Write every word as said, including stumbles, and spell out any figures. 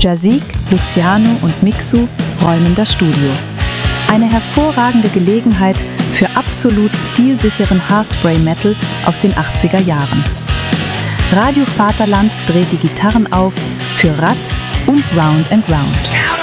Jazik, Luciano und Mixu räumen das Studio. Eine hervorragende Gelegenheit für absolut stilsicheren Haarspray-Metal aus den achtziger Jahren. Radio Vaterland dreht die Gitarren auf für Rat und Round and Round.